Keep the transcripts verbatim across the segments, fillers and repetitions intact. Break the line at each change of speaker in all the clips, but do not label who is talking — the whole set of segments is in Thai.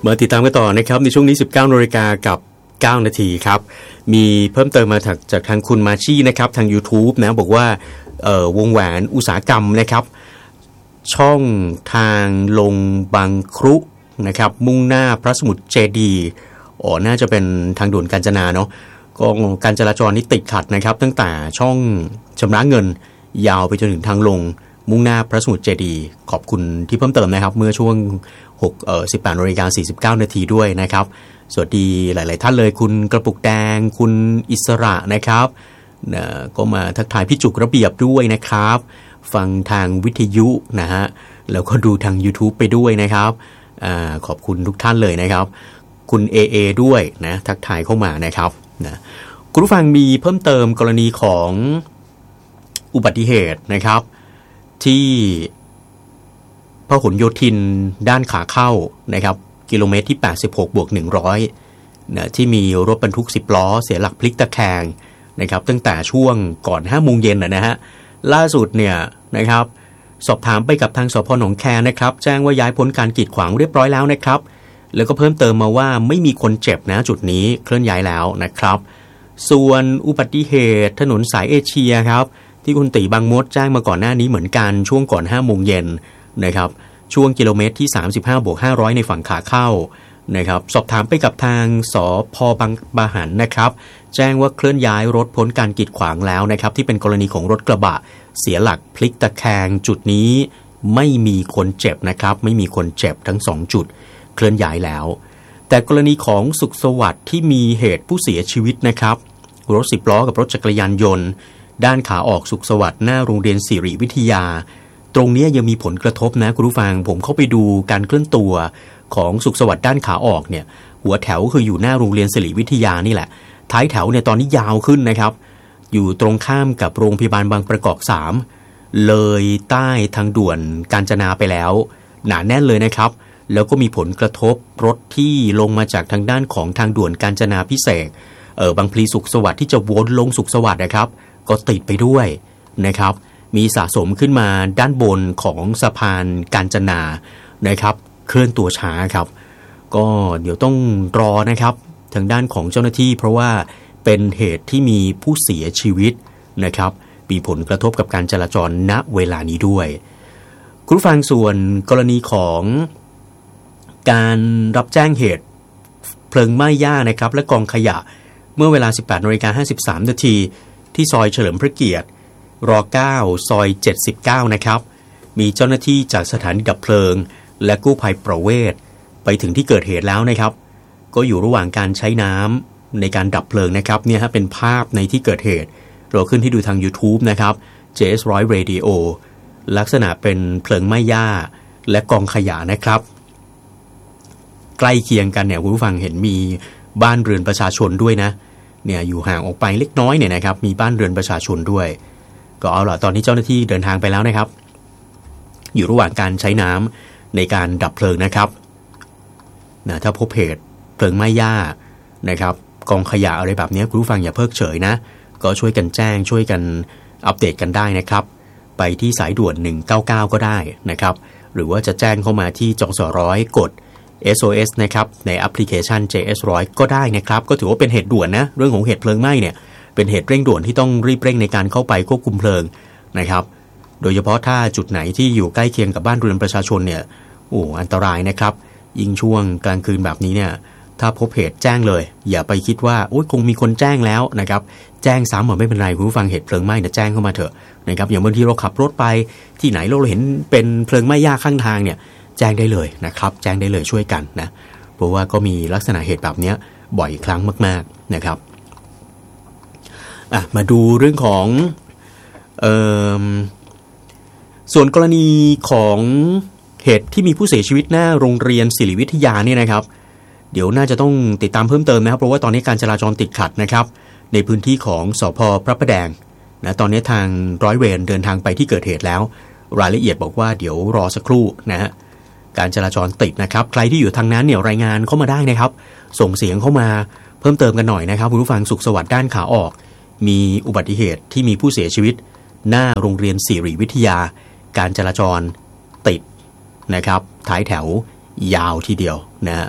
มาติดตามกันต่อนะครับในช่วงนี้ สิบเก้านาฬิกากับเก้านาทีครับมีเพิ่มเติมมาจากจากทางคุณมาชี่นะครับทาง YouTube นะบอกว่าเอ่อวงแหวนอุตสาหกรรมนะครับช่องทางลงบางครุนะครับมุ่งหน้าพระสมุทรเจดีย์อ๋อน่าจะเป็นทางด่วนกาญจนาเนาะก็การจราจรนี่ติดขัดนะครับตั้งแต่ช่องชำระเงินยาวไปจนถึงทางลงมุ่งหน้าพระสมุทรเจดีย์ขอบคุณที่เพิ่มเติมนะครับเมื่อช่วงหกเอ่อสิบแปดนาฬิกาสี่สิบเก้านาทีด้วยนะครับสวัสดีหลายๆท่านเลยคุณกระปุกแดงคุณอิสระนะครับนะก็มาทักทายพี่จุกระเบียบด้วยนะครับฟังทางวิทยุนะฮะแล้วก็ดูทาง YouTube ไปด้วยนะครับอ่าขอบคุณทุกท่านเลยนะครับคุณ เอ เอ ด้วยนะทักทายเข้ามานะครับนะคุณผู้ฟังมีเพิ่มเติมกรณีของอุบัติเหตุนะครับที่พหลโยธินด้านขาเข้านะครับกิโลเมตรที่แปดสิบหกบวกหนึ่งร้อยนะที่มีรถบรรทุกสิบล้อเสียหลักพลิกตะแคงนะครับตั้งแต่ช่วงก่อนห้าโมงเย็นนะฮะล่าสุดเนี่ยนะครับสอบถามไปกับทางสภ.หนองแคนะครับแจ้งว่าย้ายพ้นการกีดขวางเรียบร้อยแล้วนะครับแล้วก็เพิ่มเติมมาว่าไม่มีคนเจ็บนะจุดนี้เคลื่อนย้ายแล้วนะครับส่วนอุบัติเหตุถนนสายเอเชียครับที่คุณตีบางมดแจ้งมาก่อนหน้านี้เหมือนกันช่วงก่อนห้าโมงเย็นนะครับช่วงกิโลเมตรที่สามสิบห้าบวกห้าร้อยในฝั่งขาเข้านะครับสอบถามไปกับทางสภ.บางบาหันนะครับแจ้งว่าเคลื่อนย้ายรถพ้นการกีดขวางแล้วนะครับที่เป็นกรณีของรถกระบะเสียหลักพลิกตะแคงจุดนี้ไม่มีคนเจ็บนะครับไม่มีคนเจ็บทั้งสองจุดเคลื่อนย้ายแล้วแต่กรณีของสุขสวัสดิ์ที่มีเหตุผู้เสียชีวิตนะครับรถสิบล้อกับรถจักรยานยนต์ด้านขาออกสุขสวัสดิ์หน้าโรงเรียนสิริวิทยาตรงนี้ยังมีผลกระทบนะคุณผู้ฟังผมเข้าไปดูการเคลื่อนตัวของสุขสวัสดิ์ด้านขาออกเนี่ยหัวแถวคืออยู่หน้าโรงเรียนสิริวิทยานี่แหละท้ายแถวเนี่ยตอนนี้ยาวขึ้นนะครับอยู่ตรงข้ามกับโรงพยาบาลบางประกอบสามเลยใต้ทางด่วนกาญจนาไปแล้วหนาแน่นเลยนะครับแล้วก็มีผลกระทบรถที่ลงมาจากทางด้านของทางด่วนกาญจนาพิเศษเออบางพลีสุขสวัสดิ์ที่จะวนลงสุขสวัสดิ์นะครับก็ติดไปด้วยนะครับมีสะสมขึ้นมาด้านบนของสะพานกาญจนานะครับเคลื่อนตัวช้าครับก็เดี๋ยวต้องรอนะครับทางด้านของเจ้าหน้าที่เพราะว่าเป็นเหตุที่มีผู้เสียชีวิตนะครับมีผลกระทบกับการจราจรณเวลานี้ด้วยคุณผู้ฟังส่วนกรณีของการรับแจ้งเหตุเพลิงไหม้หญ้านะครับและกองขยะเมื่อเวลา สิบแปดนาฬิกาห้าสิบสามนาทีที่ซอยเฉลิมพระเกียรติรเก้าซอยเจ็ดสิบเก้านะครับมีเจ้าหน้าที่จากสถานีดับเพลิงและกู้ภัยประเวศไปถึงที่เกิดเหตุแล้วนะครับก็อยู่ระหว่างการใช้น้ำในการดับเพลิงนะครับเนี่ยฮะเป็นภาพในที่เกิดเหตุเราขึ้นที่ดูทาง YouTube นะครับ เจ เอส หนึ่งร้อย Radio ลักษณะเป็นเพลิงไหม้หญ้าและกองขยะนะครับใกล้เคียงกันเนี่ยคุณผู้ฟังเห็นมีบ้านเรือนประชาชนด้วยนะเนี่ยอยู่ห่างออกไปเล็กน้อยเนี่ยนะครับมีบ้านเรือนประชาชนด้วยก็เอาล่ะตอนนี้เจ้าหน้าที่เดินทางไปแล้วนะครับอยู่ระหว่างการใช้น้ำในการดับเพลิงนะครับนะถ้าพบเหตุเพลิงไหม้หญ้านะครับกองขยะอะไรแบบนี้คุณผู้ฟังอย่าเพิกเฉยนะก็ช่วยกันแจ้งช่วยกันอัปเดตกันได้นะครับไปที่สายด่วนหนึ่งเก้าเก้าก็ได้นะครับหรือว่าจะแจ้งเข้ามาที่จสร้อยกด เอส โอ เอส นะครับในแอปพลิเคชัน เจ เอส หนึ่งร้อย ก็ได้นะครับก็ถือว่าเป็นเหตุด่วนนะเรื่องของเหตุเพลิงไหม้เนี่ยเป็นเหตุเร่งด่วนที่ต้องรีบเร่งในการเข้าไปควบคุมเพลิงนะครับโดยเฉพาะถ้าจุดไหนที่อยู่ใกล้เคียงกับบ้านเรือนประชาชนเนี่ยโอ้อันตรายนะครับยิ่งช่วงกลางคืนแบบนี้เนี่ยถ้าพบเหตุแจ้งเลยอย่าไปคิดว่าโอ๊ยคงมีคนแจ้งแล้วนะครับแจ้งซ้ำอ่ะไม่เป็นไรคุณผู้ฟังเหตุเพลิงไหม้เนี่ยแจ้งเข้ามาเถอะนะครับอย่างบางทีเราขับรถไปที่ไหนเราเห็นเป็นเพลิงไหม้หญ้าข้างทางเนี่ยแจ้งได้เลยนะครับแจ้งได้เลยช่วยกันนะเพราะว่าก็มีลักษณะเหตุแบบนี้บ่อยครั้งมากๆนะครับอ่ะมาดูเรื่องของเอ่อส่วนกรณีของเหตุที่มีผู้เสียชีวิตหน้าโรงเรียนศิริวิทยาเนี่ยนะครับเดี๋ยวน่าจะต้องติดตามเพิ่มเติมนะครับเพราะว่าตอนนี้การจราจรติดขัดนะครับในพื้นที่ของสภ.พระประแดงนะตอนนี้ทางร้อยเวรเดินทางไปที่เกิดเหตุแล้วรายละเอียดบอกว่าเดี๋ยวรอสักครู่นะฮะการจราจรติดนะครับใครที่อยู่ทางนั้นเนี่ยรายงานเข้ามาได้นะครับส่งเสียงเข้ามาเพิ่มเติมกันหน่อยนะครับคุณผู้ฟังสุขสวัสดิ์ด้านขาออกมีอุบัติเหตุที่มีผู้เสียชีวิตหน้าโรงเรียนศิริวิทยาการจราจรติดนะครับท้ายแถวยาวทีเดียวนะฮะ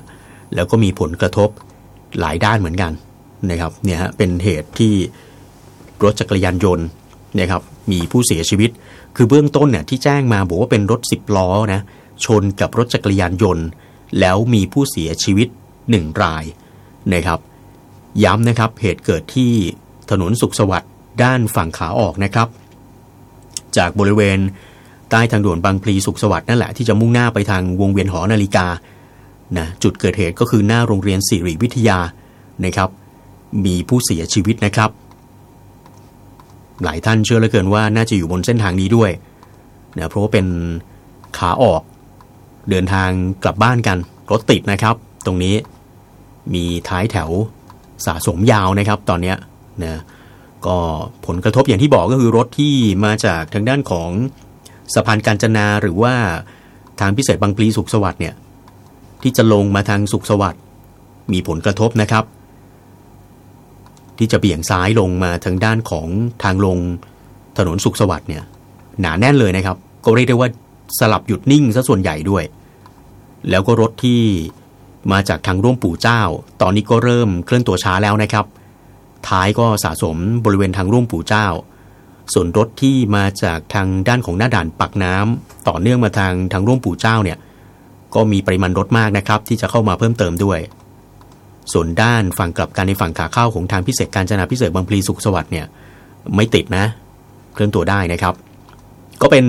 แล้วก็มีผลกระทบหลายด้านเหมือนกันนะครับเนี่ยฮะเป็นเหตุที่รถจักรยานยนต์นะครับมีผู้เสียชีวิตคือเบื้องต้นเนี่ยที่แจ้งมาบอกว่าเป็นรถสิบล้อนะชนกับรถจักรยานยนต์แล้วมีผู้เสียชีวิตหนึ่งรายนะครับย้ำนะครับเหตุเกิดที่ถนนสุขสวัสดิ์ด้านฝั่งขาออกนะครับจากบริเวณใต้ทางด่วนบางพลีสุขสวัสดิ์นั่นแหละที่จะมุ่งหน้าไปทางวงเวียนหอนาฬิกานะจุดเกิดเหตุก็คือหน้าโรงเรียนสิริวิทยานะครับมีผู้เสียชีวิตนะครับหลายท่านเชื่อเหลือเกินว่าน่าจะอยู่บนเส้นทางนี้ด้วยนะเพราะว่าเป็นขาออกเดินทางกลับบ้านกันรถติดนะครับตรงนี้มีท้ายแถวสะสมยาวนะครับตอนนี้นะก็ผลกระทบอย่างที่บอกก็คือรถที่มาจากทางด้านของสะพานกาญจนาหรือว่าทางพิเศษบางพลีสุขสวัสดิ์เนี่ยที่จะลงมาทางสุขสวัสดิ์มีผลกระทบนะครับที่จะเบี่ยงซ้ายลงมาทางด้านของทางลงถนนสุขสวัสดิ์เนี่ยหนาแน่นเลยนะครับก็เรียกได้ว่าสลับหยุดนิ่งซะส่วนใหญ่ด้วยแล้วก็รถที่มาจากทางร่วมปู่เจ้าตอนนี้ก็เริ่มเคลื่อนตัวช้าแล้วนะครับท้ายก็สะสมบริเวณทางร่วมปู่เจ้าส่วนรถที่มาจากทางด้านของหน้าด่านปากน้ำต่อเนื่องมาทางทางร่วมปู่เจ้าเนี่ยก็มีปริมาณรถมากนะครับที่จะเข้ามาเพิ่มเติมด้วยส่วนด้านฝั่งกลับกันในฝั่งขาเข้าของทางพิเศษกาญจนาพิเศษบางพลีสุขสวัสดิ์เนี่ยไม่ติดนะเคลื่อนตัวได้นะครับก็เป็น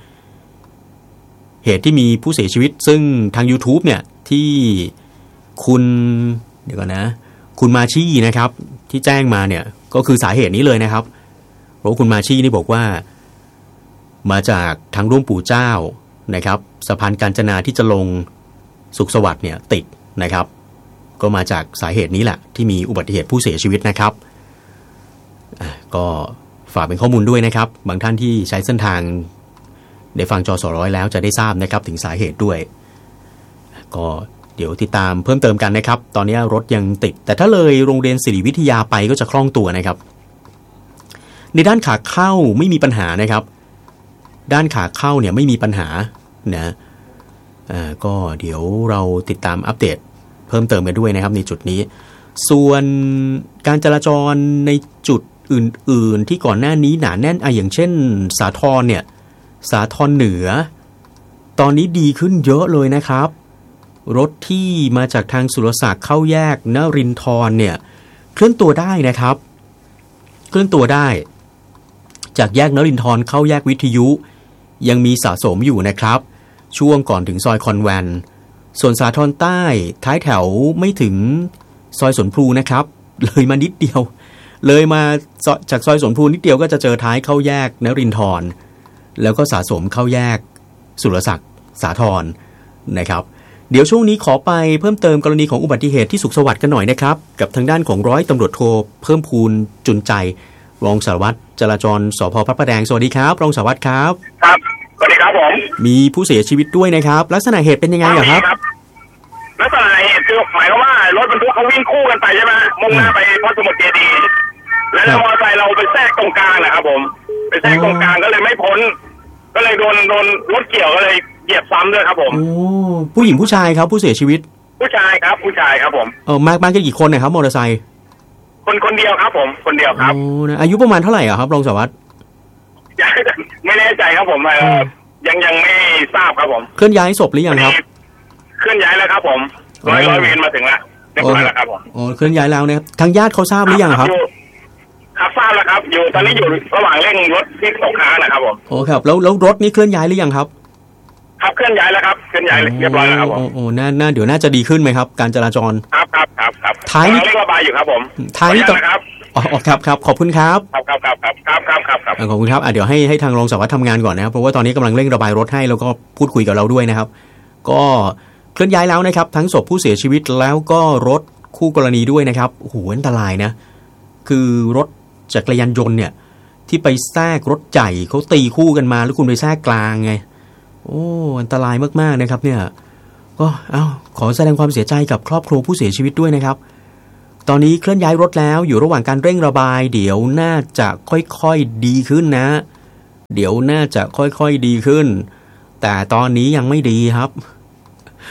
เหตุที่มีผู้เสียชีวิตซึ่งทาง YouTube เนี่ยที่คุณเดี๋ยวก่อนนะคุณมาชี่นะครับที่แจ้งมาเนี่ยก็คือสาเหตุนี้เลยนะครับเพราะคุณมาชี่นี่บอกว่ามาจากทางร่วมปู่เจ้านะครับสะพานกาญจนาที่จะลงสุขสวัสดิ์เนี่ยติดนะครับก็มาจากสาเหตุนี้แหละที่มีอุบัติเหตุผู้เสียชีวิตนะครับก็ฝากเป็นข้อมูลด้วยนะครับบางท่านที่ใช้เส้นทางได้ฟังจอสอร้อยแล้วจะได้ทราบนะครับถึงสาเหตุด้วยก็เดี๋ยวติดตามเพิ่มเติมกันนะครับตอนนี้รถยังติดแต่ถ้าเลยโรงเรียนศิริวิทยาไปก็จะคล่องตัวนะครับในด้านขาเข้าไม่มีปัญหานะครับด้านขาเข้าเนี่ยไม่มีปัญหานะอ่าก็เดี๋ยวเราติดตามอัปเดตเพิ่มเติมกันด้วยนะครับในจุดนี้ส่วนการจราจรในจุดอื่นๆที่ก่อนหน้านี้หนาแน่นอ่ะอย่างเช่นสาทรเนี่ยสาทรเหนือตอนนี้ดีขึ้นเยอะเลยนะครับรถที่มาจากทางสุรศักดิ์เข้าแยกนรินทร์เนี่ยเคลื่อนตัวได้นะครับเคลื่อนตัวได้จากแยกนรินทร์เข้าแยกวิทยุยังมีสะสมอยู่นะครับช่วงก่อนถึงซอยคอนแวนต์ส่วนสาทรใต้ท้ายแถวไม่ถึงซอยสวนพลูนะครับเลยมานิดเดียวเลยมาจากซอยสวนพลูนิดเดียวก็จะเจอท้ายเข้าแยกนรินทร์แล้วก็สะสมเข้าแยกสุรศักดิ์สาทรนะครับเดี๋ยวช่วงนี้ขอไปเพิ่มเติมกรณีของอุบัติเหตุที่สุขสวัสดิ์กันหน่อยนะครับกับทางด้านของร้อยตำรวจโทเพิ่มพูนจุนใจรองสารวัตรจราจรสภ.พระประแดงสวัสดีครับรองสารวัตรครับ
ครับสวัสดีครับผม
มีผู้เสียชีวิตด้วยนะครับลักษณะเหตุเป็นยังไงครับ
ลักษณะเหตุคือหมายความว่ารถบรรทุกเขาวิ่งคู่กันไปใช่ไหมมุ่งหน้าไปพระสมุทรเจดีย์แล้วมอเตอร์ไซค์เราไปแทรกตรงกลางนะครับผมไปแทรกตรงกลางก็เลยไม่พ้นก็เลยโดนโดนรถเกี่ยวก็เลยเหยียบซ้ำด้วยครับผม
โอ้ผู้หญิงผู้ชายครับผู้เสียชีวิต
ผู้ชายครับผู้ชายครับผม
เออมากมากกันกี่คนนะครับมอเตอร์ไซค์
คนคนเดียวครับผมคนเดียวครับ
โอ้นะอายุประมาณเท่าไหร่อ่ะครับรองสารวัตร
ไม่แน่ใจครับผมยังยังไม่ทราบครับผม
เคลื่อนย้ายศพหรือยังครับ
เคลื่อนย้ายแล้วครับผมร้อยร้อยเวรมาถึงแล้วเรียบร้อยแล้วครับผม
โอ้เคลื่อนย้ายแล้วนะครับทางญาติเขาทราบหรือยังครับ
ครับทราบแล้วครับอยู่ตอนนี้อยู่ระหว่างเร่งรถที่ตกค้างนะครับผม
โอ้ครับแล้วแล้วรถนี้เคลื่อนย้ายหรือยังครับ
ครับเคลื่อนย้ายแล้วครับเคลื่อนย้ายเรียบร้อยแล้วครับผม
โอ้โอ้น่าน่าเดี๋ยวน่าจะดีขึ้นไหมครับการจราจร
ครับครับครับครับ
ท้าย
นี้เร่งระบายอยู่ครับผม
ท้ายนี้ต่อ
ครับ
อ๋อครับครับขอบคุณครับ
ครับครับครับครับครับครับครับ
ขอบคุณครับอ่ะเดี๋ยวให้ให้ทางรองสารวัตรทำงานก่อนนะครับเพราะว่าตอนนี้กำลังเร่งระบายรถให้แล้วก็พูดคุยกับเราด้วยนะครับก็เคลื่อนย้ายแล้วนะครับทั้งศพผู้เสียชีวิตแล้วก็รถคู่กรณีด้วยนะครับโอ้โหอันตรายนะคือรถจักรยานยนต์เนี่ยที่ไปแทรกรถใหญ่เขาตีคู่กันมาแล้วคุณไปแทรกกลางไงโอ้อันตรายมากๆนะครับเนี่ยก็เอ้าขอแสดงความเสียใจกับครอบครัวผู้เสียชีวิตด้วยนะครับตอนนี้เคลื่อนย้ายรถแล้วอยู่ระหว่างการเร่งระบายเดี๋ยวน่าจะค่อยๆดีขึ้นนะเดี๋ยวน่าจะค่อยๆดีขึ้นแต่ตอนนี้ยังไม่ดีครับ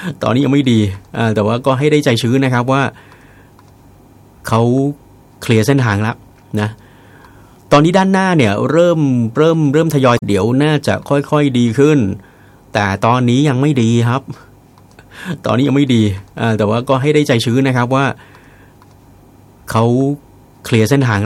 ตอนนี้ยังไม่ดีอ่าแต่ว่าก็ให้ได้ใจชื้นนะครับว่าเขาเคลียร์เส้นทางแล้วนะตอนนี้ด้านหน้าเนี่ยเริ่มเริ่มเริ่มทยอยเดี๋ยวน่าจะค่อยๆดีขึ้นแต่ตอนนี้ยังไม่ดีครับตอนนี้ยังไม่ดีอ่าแต่ว่าก็ให้ได้ใจชื้นนะครับว่าเขาเคลียร์เส้นทาง